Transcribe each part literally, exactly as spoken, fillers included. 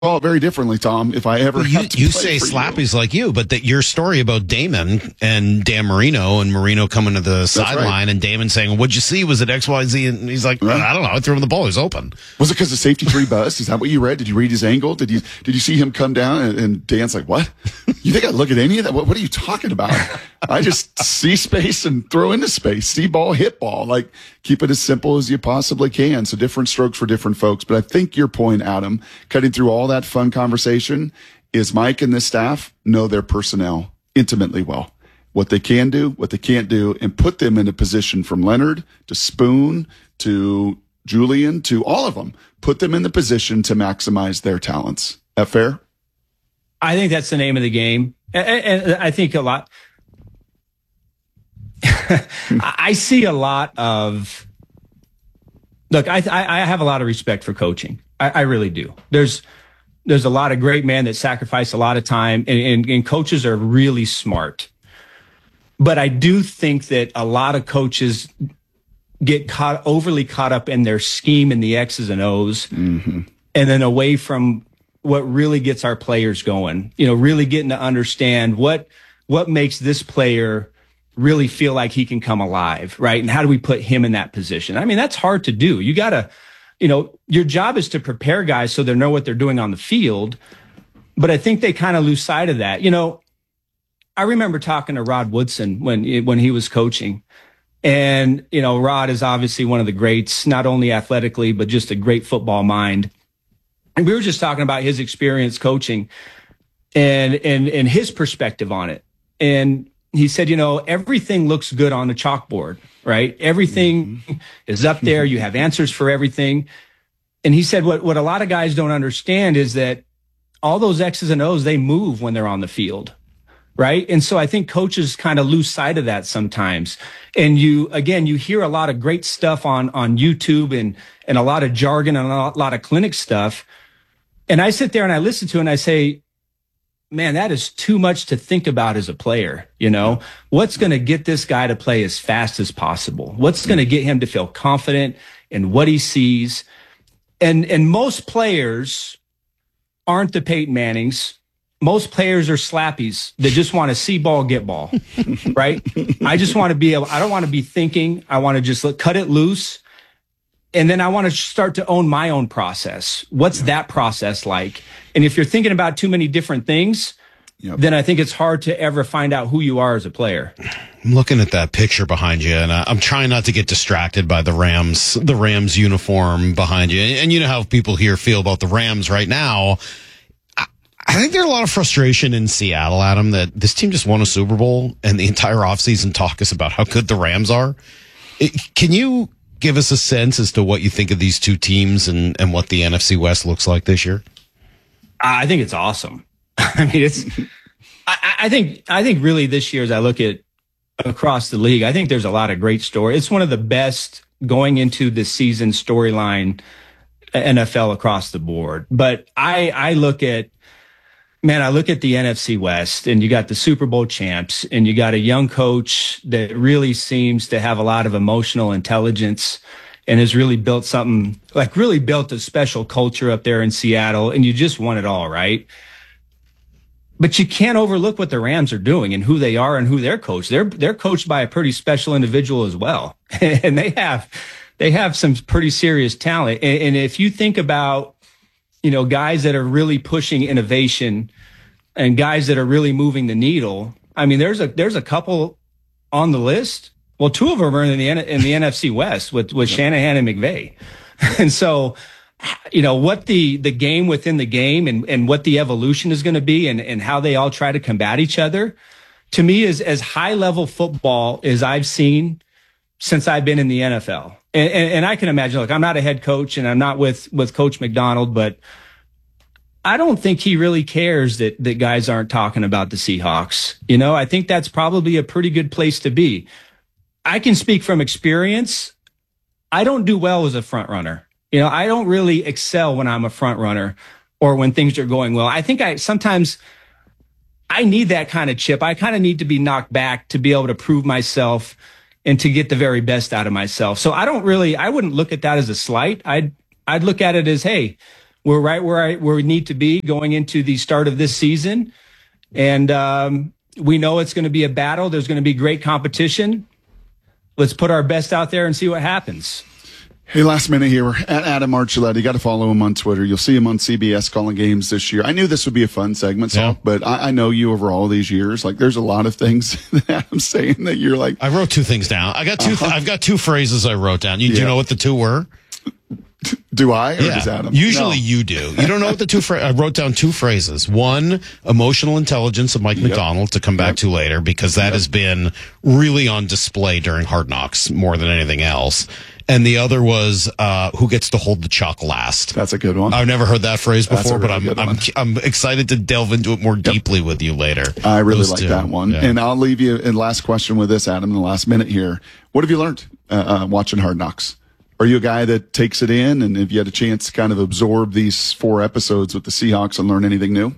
call it very differently, Tom, if I ever well, have you, to you play say for Slappy's you. like you, but that your story about Damon and Dan Marino and Marino coming to the sideline right. and Damon saying, what'd you see? Was it X, Y, Z? And he's like, right. I don't know. I threw him the ball. He was open. Was it because of safety three bust? Is that what you read? Did you read his angle? Did you did you see him come down and, and Dan's like, what? You think I look at any of that? What, what are you talking about? I just see space and throw into space. See ball, hit ball. Like, keep it as simple as you possibly can. So different strokes for different folks. But I think your point, Adam, cutting through all that fun conversation, is Mike and this staff know their personnel intimately well. What they can do, what they can't do, and put them in a position from Leonard to Spoon to Julian to all of them. Put them in the position to maximize their talents. That fair? I think that's the name of the game. And, and I think a lot. I see a lot of. Look, I, I have a lot of respect for coaching. I, I really do. There's there's a lot of great men that sacrifice a lot of time, and, and, and coaches are really smart. But I do think that a lot of coaches get caught overly caught up in their scheme and the X's and O's, mm-hmm. and then away from what really gets our players going. You know, really getting to understand what what makes this player really feel like he can come alive, right? And how do we put him in that position? I mean, that's hard to do. You got to, you know, your job is to prepare guys so they know what they're doing on the field. But I think they kind of lose sight of that. You know, I remember talking to Rod Woodson when when he was coaching. And, you know, Rod is obviously one of the greats, not only athletically, but just a great football mind. And we were just talking about his experience coaching and and and his perspective on it. And he said, you know, everything looks good on the chalkboard, right? Everything mm-hmm. is up there. You have answers for everything. And he said, what, what a lot of guys don't understand is that all those X's and O's, they move when they're on the field, right? And so I think coaches kind of lose sight of that sometimes. And you, again, you hear a lot of great stuff on, on YouTube and, and a lot of jargon and a lot of clinic stuff. And I sit there and I listen to it and I say, man, that is too much to think about as a player. You know, what's going to get this guy to play as fast as possible? What's going to get him to feel confident in what he sees? And, and most players aren't the Peyton Mannings. Most players are Slappies that just want to see ball, get ball, right? I just want to be able, I don't want to be thinking. I want to just let, cut it loose. And then I want to start to own my own process. What's yeah. that process like? And if you're thinking about too many different things, yep. then I think it's hard to ever find out who you are as a player. I'm looking at that picture behind you, and I'm trying not to get distracted by the Rams, the Rams uniform behind you. And you know how people here feel about the Rams right now. I, I think there's a lot of frustration in Seattle, Adam, that this team just won a Super Bowl, and the entire offseason talk is about how good the Rams are. It, can you give us a sense as to what you think of these two teams and, and what the N F C West looks like this year? I think it's awesome. I mean, it's, I, I think, I think really this year, as I look at across the league, I think there's a lot of great stories. It's one of the best going into the season storyline N F L across the board. But I, I look at, man, I look at the N F C West, and you got the Super Bowl champs, and you got a young coach that really seems to have a lot of emotional intelligence and has really built something, like really built a special culture up there in Seattle, and you just won it all, right? But you can't overlook what the Rams are doing and who they are and who they're coached. They're they're coached by a pretty special individual as well, and they have they have some pretty serious talent. And, and if you think about, you know, guys that are really pushing innovation and guys that are really moving the needle, I mean, there's a there's a couple on the list. Well, two of them are in the in the N F C West with with Shanahan and McVay, and so, you know, what the the game within the game and and what the evolution is going to be and and how they all try to combat each other, to me, is as high level football as I've seen since I've been in the N F L. And, and, and I can imagine, look, I'm not a head coach and I'm not with with Coach McDonald, but I don't think he really cares that that guys aren't talking about the Seahawks. You know, I think that's probably a pretty good place to be. I can speak from experience. I don't do well as a front runner. You know, I don't really excel when I'm a front runner or when things are going well. I think I sometimes I need that kind of chip. I kind of need to be knocked back to be able to prove myself and to get the very best out of myself. So I don't really, I wouldn't look at that as a slight. I'd, I'd look at it as, hey, we're right where I where we need to be going into the start of this season, and um, we know it's going to be a battle. There's going to be great competition. Let's put our best out there and see what happens. Hey, last minute here. We're at Adam Archuleta. You got to follow him on Twitter. You'll see him on C B S calling games this year. I knew this would be a fun segment, so, Yeah. but I, I know you over all these years. Like, there's a lot of things that Adam's saying that you're like, I wrote two things down. I got two. Uh-huh. Th- I've got two phrases I wrote down. You, Do Yeah. you know what the two were? do I or does Adam? Usually No. you do. You don't know what the two. Fra- I wrote down two phrases. One, emotional intelligence of Mike Yep. McDonald to come back Yep. to later because that Yep. has been really on display during Hard Knocks more than anything else. And the other was uh, who gets to hold the chalk last. That's a good one. I've never heard that phrase That's a before, but really I'm good I'm one. I'm excited to delve into it more deeply with you later. I really Those like two. that one. Yeah. And I'll leave you in last question with this, Adam, in the last minute here. What have you learned uh, uh, watching Hard Knocks? Are you a guy that takes it in? And have you had a chance to kind of absorb these four episodes with the Seahawks and learn anything new?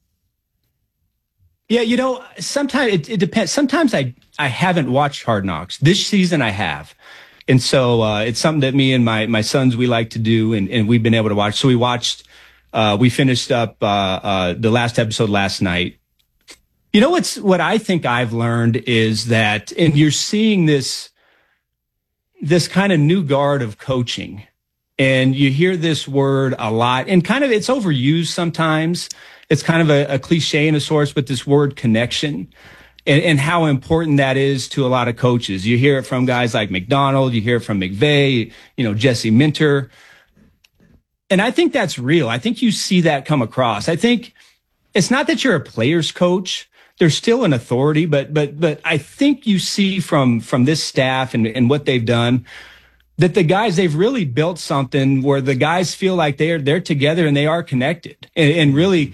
Yeah, you know, sometimes it, it depends. Sometimes I, I haven't watched Hard Knocks. This season I have. And so uh, it's something that me and my my sons, we like to do, and, and we've been able to watch. So we watched, uh, we finished up uh, uh, the last episode last night. You know, what's what I think I've learned is that, and you're seeing this, this kind of new guard of coaching. And you hear this word a lot, and kind of it's overused sometimes. It's kind of a, a cliche in a source, but this word connection and, and how important that is to a lot of coaches. You hear it from guys like McDonald, you hear it from McVay, you know, Jesse Minter. And I think that's real. I think you see that come across. I think it's not that you're a player's coach. There's still an authority, but but but I think you see from from this staff and, and what they've done that the guys, they've really built something where the guys feel like they're they're together and they are connected. And, and really,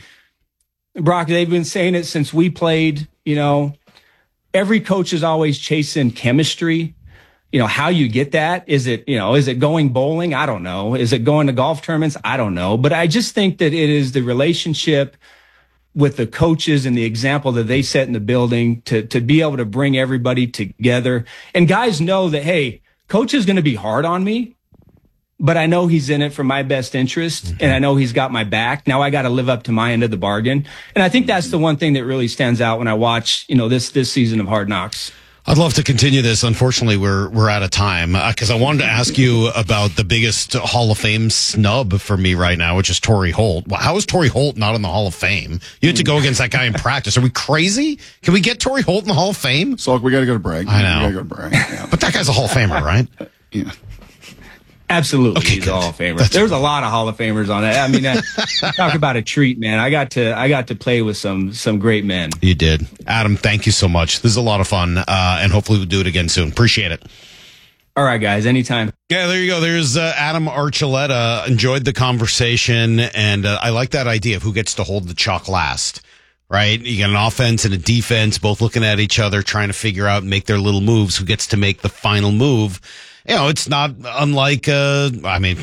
Brock, they've been saying it since we played. You know, every coach is always chasing chemistry. You know, how you get that? Is it, you know, is it going bowling? I don't know. Is it going to golf tournaments? I don't know. But I just think that it is the relationship with the coaches and the example that they set in the building to, to be able to bring everybody together. And guys know that, hey, coach is going to be hard on me, but I know he's in it for my best interest, mm-hmm. and I know he's got my back. Now I got to live up to my end of the bargain. And I think that's the one thing that really stands out when I watch, you know, this, this season of Hard Knocks. I'd love to continue this. Unfortunately, we're we're out of time because uh, I wanted to ask you about the biggest Hall of Fame snub for me right now, which is Torrey Holt. Well, how is Torrey Holt not in the Hall of Fame? You had to go against that guy in practice. Are we crazy? Can we get Torrey Holt in the Hall of Fame? So we got to go to break. I know. We got to go to break. Yeah. But that guy's a Hall of Famer, right? Yeah. Absolutely, okay, he's good. a Hall of Famer. That's There's a lot of Hall of Famers on that. I mean, uh, talk about a treat, man. I got to I got to play with some some great men. You did, Adam. Thank you so much. This is a lot of fun, uh, and hopefully we'll do it again soon. Appreciate it. All right, guys. Anytime. Yeah, there you go. There's uh, Adam Archuleta. Enjoyed the conversation, and uh, I like that idea of who gets to hold the chalk last. Right? You got an offense and a defense, both looking at each other, trying to figure out and make their little moves. Who gets to make the final move? You know, it's not unlike, uh, I mean,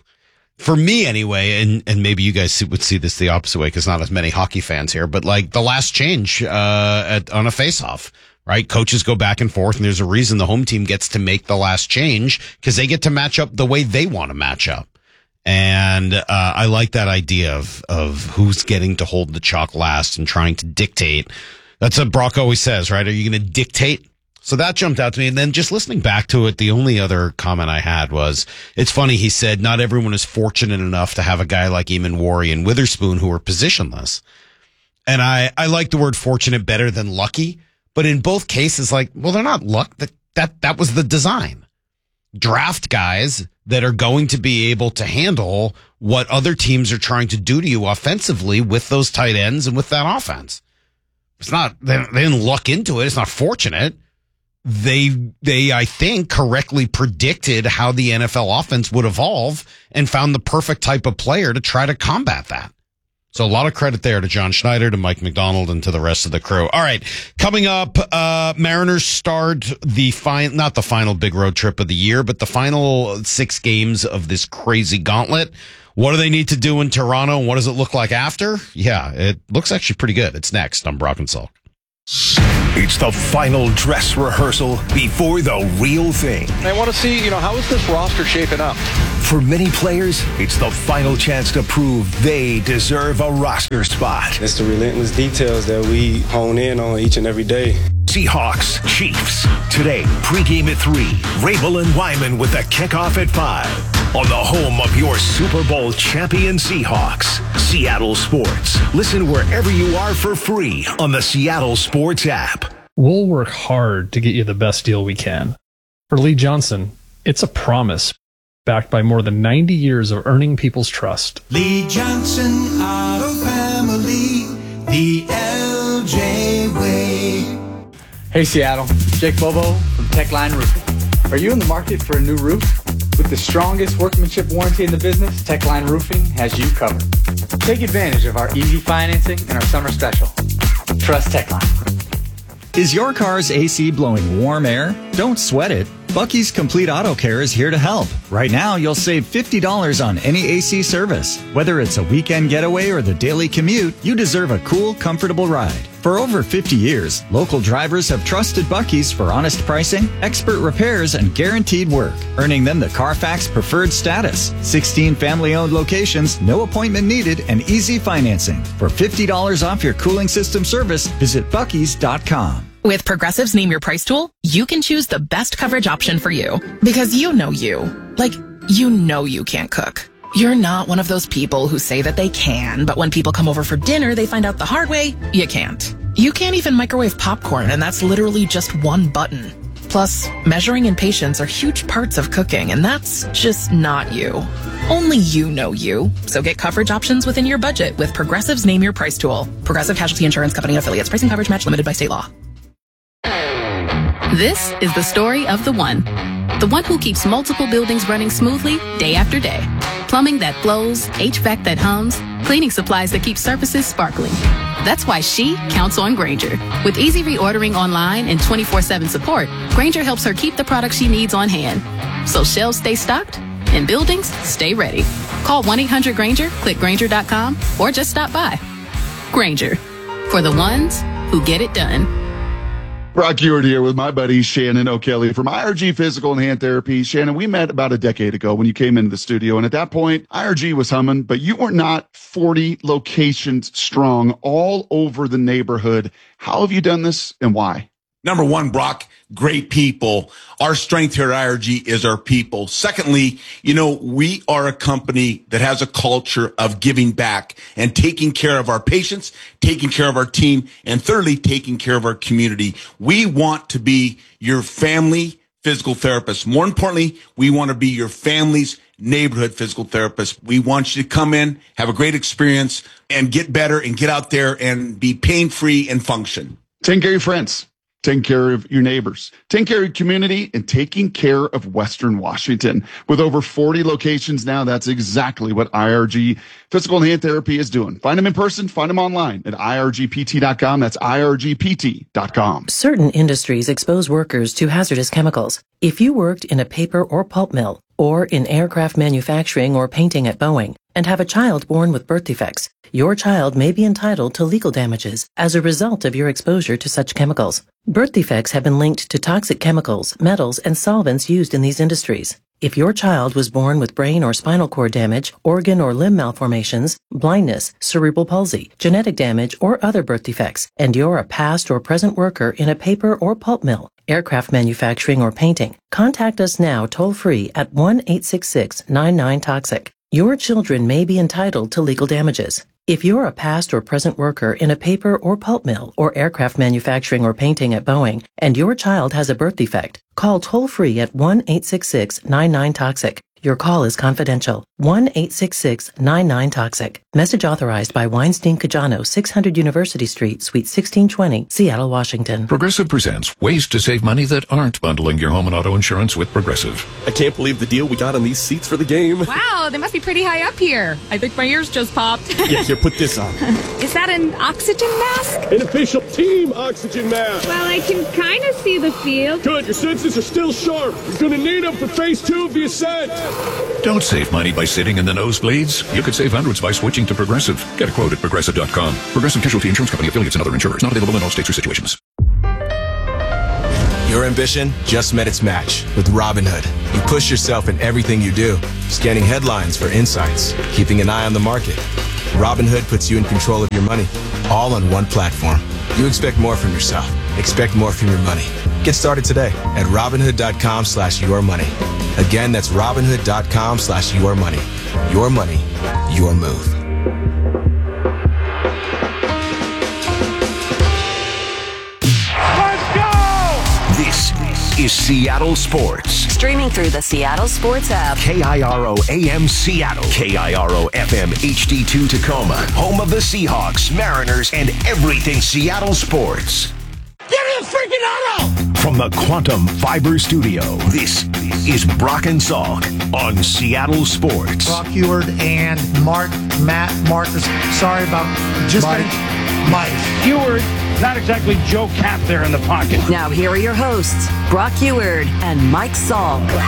for me anyway, and, and maybe you guys would see this the opposite way because not as many hockey fans here, but like the last change uh, at, on a face-off, right? Coaches go back and forth, and there's a reason the home team gets to make the last change because they get to match up the way they want to match up. And uh, I like that idea of of who's getting to hold the chalk last and trying to dictate. That's what Brock always says, right? Are you going to dictate? So that jumped out to me. And then just listening back to it, the only other comment I had was, it's funny, he said, not everyone is fortunate enough to have a guy like Eamon Warry and Witherspoon who are positionless. And I, I like the word fortunate better than lucky. But in both cases, like, well, they're not luck. That, that, that was the design. Draft guys that are going to be able to handle what other teams are trying to do to you offensively with those tight ends and with that offense. It's not, they, they didn't luck into it. It's not fortunate. They, they, I think, correctly predicted how the N F L offense would evolve and found the perfect type of player to try to combat that. So a lot of credit there to John Schneider, to Mike McDonald, and to the rest of the crew. All right. Coming up, uh, Mariners start the final, not the final big road trip of the year, but the final six games of this crazy gauntlet. What do they need to do in Toronto, and what does it look like after? Yeah, it looks actually pretty good. It's next on Brock and Salk. It's the final dress rehearsal before the real thing. I want to see, you know, how is this roster shaping up? For many players, it's the final chance to prove they deserve a roster spot. It's the relentless details that we hone in on each and every day. Seahawks, Chiefs. Today, pregame at three. Rabel and Wyman with the kickoff at five. On the home of your Super Bowl champion Seahawks, Seattle Sports. Listen wherever you are for free on the Seattle Sports app. We'll work hard to get you the best deal we can. For Lee Johnson, it's a promise backed by more than ninety years of earning people's trust. Lee Johnson Auto Family, the L J way. Hey Seattle, Jake Bobo from Techline Roofing. Are you in the market for a new roof? With the strongest workmanship warranty in the business, Techline Roofing has you covered. Take advantage of our easy financing and our summer special. Trust Techline. Is your car's A C blowing warm air? Don't sweat it. Bucky's Complete Auto Care is here to help. Right now, you'll save fifty dollars on any A C service. Whether it's a weekend getaway or the daily commute, you deserve a cool, comfortable ride. For over fifty years, local drivers have trusted Bucky's for honest pricing, expert repairs, and guaranteed work, earning them the Carfax Preferred status. sixteen family-owned locations, no appointment needed, and easy financing. For fifty dollars off your cooling system service, visit buckys dot com. With Progressive's Name Your Price tool, you can choose the best coverage option for you. Because you know you. Like, you know you can't cook. You're not one of those people who say that they can, but when people come over for dinner, they find out the hard way, you can't. You can't even microwave popcorn, and that's literally just one button. Plus, measuring and patience are huge parts of cooking, and that's just not you. Only you know you. So get coverage options within your budget with Progressive's Name Your Price tool. Progressive Casualty Insurance Company and affiliates. Pricing coverage match limited by state law. This is the story of the one. The one who keeps multiple buildings running smoothly day after day. Plumbing that flows, H V A C that hums, cleaning supplies that keep surfaces sparkling. That's why she counts on Grainger. With easy reordering online and twenty-four seven support, Grainger helps her keep the products she needs on hand. So shelves stay stocked and buildings stay ready. Call one eight hundred Grainger, click Grainger dot com, or just stop by. Grainger, for the ones who get it done. Brock Ewart here with my buddy Shannon O'Kelly from I R G Physical and Hand Therapy. Shannon, we met about a decade ago when you came into the studio, and at that point, I R G was humming, but you were not forty locations strong all over the neighborhood. How have you done this, and why? Number one, Brock, great people. Our strength here at I R G is our people. Secondly, you know, we are a company that has a culture of giving back and taking care of our patients, taking care of our team, and thirdly, taking care of our community. We want to be your family physical therapist. More importantly, we want to be your family's neighborhood physical therapist. We want you to come in, have a great experience, and get better and get out there and be pain-free and function. Take care of your friends. Taking care of your neighbors, taking care of your community, and taking care of Western Washington. With over forty locations now, that's exactly what I R G Physical and Hand Therapy is doing. Find them in person, find them online at I R G P T dot com. That's I R G P T dot com. Certain industries expose workers to hazardous chemicals. If you worked in a paper or pulp mill, or in aircraft manufacturing or painting at Boeing, and have a child born with birth defects, your child may be entitled to legal damages as a result of your exposure to such chemicals. Birth defects have been linked to toxic chemicals, metals, and solvents used in these industries. If your child was born with brain or spinal cord damage, organ or limb malformations, blindness, cerebral palsy, genetic damage, or other birth defects, and you're a past or present worker in a paper or pulp mill, aircraft manufacturing, or painting, contact us now toll-free at one eight six six, nine nine, toxic. Your children may be entitled to legal damages. If you're a past or present worker in a paper or pulp mill or aircraft manufacturing or painting at Boeing, and your child has a birth defect, call toll-free at one eight six six, nine nine, toxic. Your call is confidential. one eight six six, nine nine, toxic. Message authorized by Weinstein Cajano, six hundred University Street, Suite sixteen twenty, Seattle, Washington. Progressive presents ways to save money that aren't bundling your home and auto insurance with Progressive. I can't believe the deal we got on these seats for the game. Wow, they must be pretty high up here. I think my ears just popped. Yeah, here, put this on. Is that an oxygen mask? An official team oxygen mask. Well, I can kind of see the field. Good, your senses are still sharp. You're going to need them for phase two of the ascent. Don't save money by sitting in the nosebleeds. You could save hundreds by switching to Progressive. Get a quote at progressive dot com. Progressive Casualty Insurance Company, affiliates, and other insurers. Not available in all states or situations. Your ambition just met its match with Robinhood. You push yourself in everything you do, scanning headlines for insights, keeping an eye on the market. Robinhood puts you in control of your money, all on one platform. You expect more from yourself. Expect more from your money. Get started today at Robinhood.com slash your money. Again, that's Robinhood.com slash your money. Your money, your move. This is Seattle Sports. Streaming through the Seattle Sports app. K I R O A M Seattle. K I R O F M H D two Tacoma. Home of the Seahawks, Mariners, and everything Seattle sports. Give me a freaking auto! From the Quantum Fiber Studio, this is Brock and Salk on Seattle Sports. Brock Huard and Mark, Matt, Marcus. Sorry about just Mike. Mike. Huard, not exactly Joe Cap there in the pocket. Now here are your hosts, Brock Huard and Mike Salk.